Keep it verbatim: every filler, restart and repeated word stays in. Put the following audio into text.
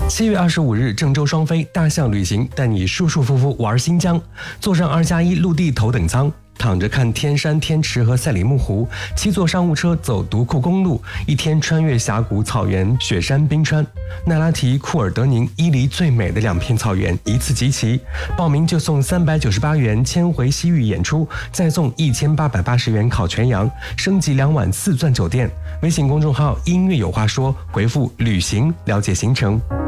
七月二十五日，郑州双飞大象旅行带你舒舒服服玩新疆，坐上二加一陆地头等舱，躺着看天山天池和赛里木湖，七座商务车走独库公路，一天穿越峡谷、草原、雪山、冰川，奈拉提、库尔德宁、伊犁最美的两片草原一次集齐。报名就送三百九十八元千回西域演出，再送一千八百八十元烤全羊，升级两晚四钻酒店。微信公众号音乐有话说，回复旅行了解行程。